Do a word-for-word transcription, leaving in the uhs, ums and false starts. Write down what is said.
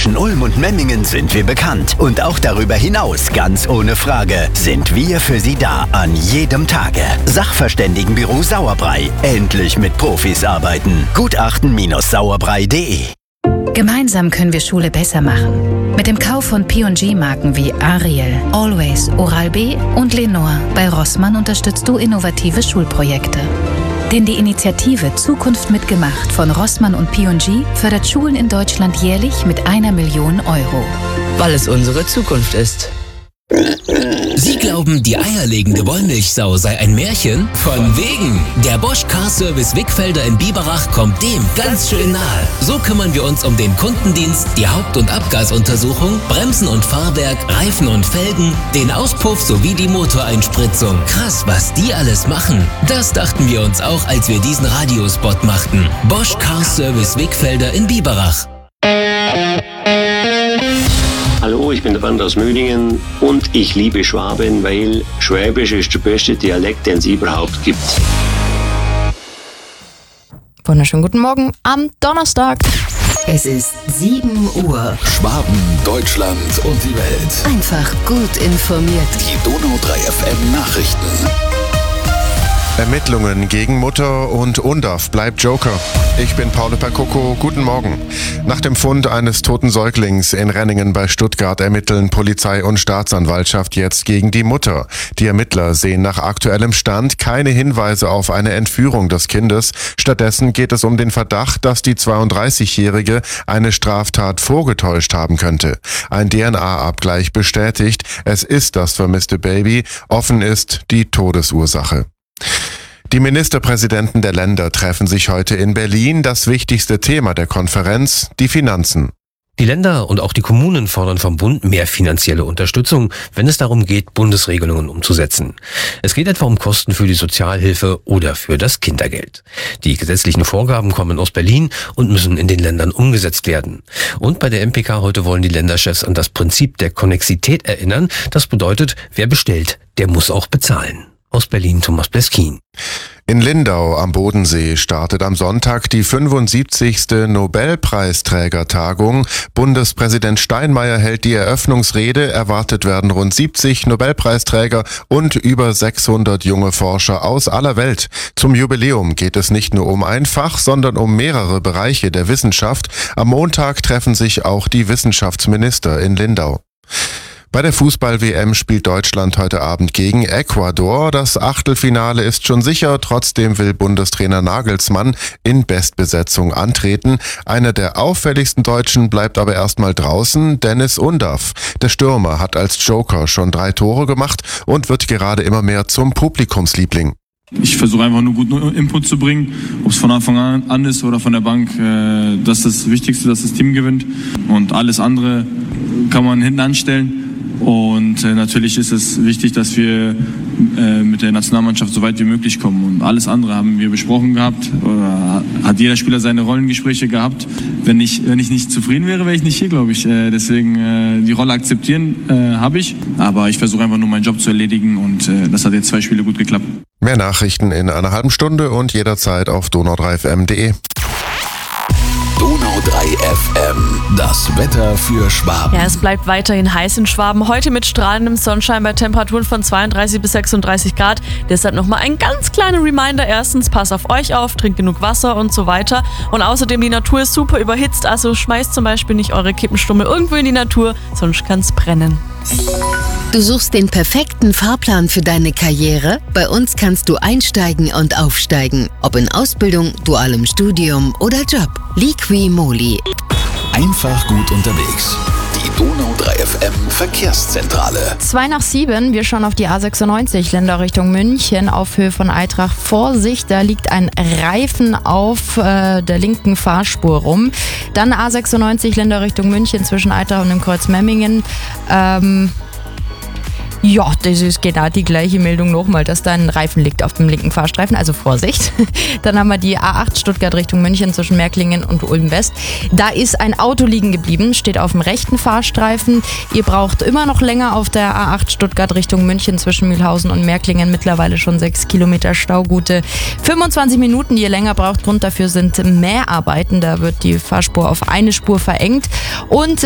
zwischen Ulm und Memmingen sind wir bekannt. Und auch darüber hinaus, ganz ohne Frage, sind wir für Sie da an jedem Tage. Sachverständigenbüro Sauerbrei. Endlich mit Profis arbeiten. Gutachten Sauerbrei punkt de. Gemeinsam können wir Schule besser machen. Mit dem Kauf von P und G-Marken wie Ariel, Always, Oral-B und Lenore bei Rossmann unterstützt du innovative Schulprojekte. Denn die Initiative Zukunft mitgemacht von Rossmann und P und G fördert Schulen in Deutschland jährlich mit einer Million Euro. Weil es unsere Zukunft ist. Sie glauben, die eierlegende Wollmilchsau sei ein Märchen? Von wegen! Der Bosch Car Service Wickfelder in Biberach kommt dem ganz schön nahe. So kümmern wir uns um den Kundendienst, die Haupt- und Abgasuntersuchung, Bremsen und Fahrwerk, Reifen und Felgen, den Auspuff sowie die Motoreinspritzung. Krass, was die alles machen. Das dachten wir uns auch, als wir diesen Radiospot machten. Bosch Car Service Wickfelder in Biberach. Hallo, ich bin der Bernd aus Mödingen und ich liebe Schwaben, weil Schwäbisch ist der beste Dialekt, den es überhaupt gibt. Wunderschönen guten Morgen am Donnerstag. Es ist sieben Uhr. Schwaben, Deutschland und die Welt. Einfach gut informiert. Die Donau drei F M Nachrichten. Ermittlungen gegen Mutter und Undaf bleibt Joker. Ich bin Paolo Percoco, guten Morgen. Nach dem Fund eines toten Säuglings in Renningen bei Stuttgart ermitteln Polizei und Staatsanwaltschaft jetzt gegen die Mutter. Die Ermittler sehen nach aktuellem Stand keine Hinweise auf eine Entführung des Kindes. Stattdessen geht es um den Verdacht, dass die zweiunddreißigjährige eine Straftat vorgetäuscht haben könnte. Ein D N A-Abgleich bestätigt, es ist das vermisste Baby. Offen ist die Todesursache. Die Ministerpräsidenten der Länder treffen sich heute in Berlin. Das wichtigste Thema der Konferenz, die Finanzen. Die Länder und auch die Kommunen fordern vom Bund mehr finanzielle Unterstützung, wenn es darum geht, Bundesregelungen umzusetzen. Es geht etwa um Kosten für die Sozialhilfe oder für das Kindergeld. Die gesetzlichen Vorgaben kommen aus Berlin und müssen in den Ländern umgesetzt werden. Und bei der M P K heute wollen die Länderchefs an das Prinzip der Konnexität erinnern. Das bedeutet, wer bestellt, der muss auch bezahlen. Aus Berlin Thomas Bleskin. In Lindau am Bodensee startet am Sonntag die fünfundsiebzigste Nobelpreisträgertagung. Bundespräsident Steinmeier hält die Eröffnungsrede. Erwartet werden rund siebzig Nobelpreisträger und über sechshundert junge Forscher aus aller Welt. Zum Jubiläum geht es nicht nur um ein Fach, sondern um mehrere Bereiche der Wissenschaft. Am Montag treffen sich auch die Wissenschaftsminister in Lindau. Bei der Fußball-W M spielt Deutschland heute Abend gegen Ecuador. Das Achtelfinale ist schon sicher. Trotzdem will Bundestrainer Nagelsmann in Bestbesetzung antreten. Einer der auffälligsten Deutschen bleibt aber erstmal draußen, Dennis Undaf. Der Stürmer hat als Joker schon drei Tore gemacht und wird gerade immer mehr zum Publikumsliebling. Ich versuche einfach nur guten Input zu bringen, ob es von Anfang an ist oder von der Bank. Das ist das Wichtigste, dass das Team gewinnt. Und alles andere kann man hinten anstellen. Und äh, natürlich ist es wichtig, dass wir äh, mit der Nationalmannschaft so weit wie möglich kommen. Und alles andere haben wir besprochen gehabt. Oder hat jeder Spieler seine Rollengespräche gehabt. Wenn ich, wenn ich nicht zufrieden wäre, wäre ich nicht hier, glaube ich. Äh, deswegen äh, die Rolle akzeptieren äh, habe ich. Aber ich versuche einfach nur meinen Job zu erledigen. Und äh, das hat jetzt zwei Spiele gut geklappt. Mehr Nachrichten in einer halben Stunde und jederzeit auf donau drei f m punkt de. Donau drei F M, das Wetter für Schwaben. Ja, es bleibt weiterhin heiß in Schwaben. Heute mit strahlendem Sonnenschein bei Temperaturen von zweiunddreißig bis sechsunddreißig Grad. Deshalb nochmal ein ganz kleiner Reminder. Erstens, passt auf euch auf, trinkt genug Wasser und so weiter. Und außerdem, die Natur ist super überhitzt. Also schmeißt zum Beispiel nicht eure Kippenstummel irgendwo in die Natur, sonst kann es brennen. Du suchst den perfekten Fahrplan für deine Karriere? Bei uns kannst du einsteigen und aufsteigen. Ob in Ausbildung, dualem Studium oder Job. Liqui-Moly. Einfach gut unterwegs. Die Donau drei F M Verkehrszentrale. Zwei nach sieben, wir schauen auf die A sechsundneunzig, Länder Richtung München, auf Höhe von Eitrach. Vorsicht, da liegt ein Reifen auf äh, der linken Fahrspur rum. Dann A sechsundneunzig, Länder Richtung München, zwischen Eitrach und dem Kreuz Memmingen. Ähm... Ja, das ist genau die gleiche Meldung nochmal, dass da ein Reifen liegt auf dem linken Fahrstreifen, also Vorsicht. Dann haben wir die A acht Stuttgart Richtung München zwischen Märklingen und Ulm West. Da ist ein Auto liegen geblieben, steht auf dem rechten Fahrstreifen. Ihr braucht immer noch länger auf der A acht Stuttgart Richtung München zwischen Mühlhausen und Märklingen. Mittlerweile schon sechs Kilometer Stau, gute fünfundzwanzig Minuten. Je länger braucht, Grund dafür sind Mäharbeiten. Da wird die Fahrspur auf eine Spur verengt. Und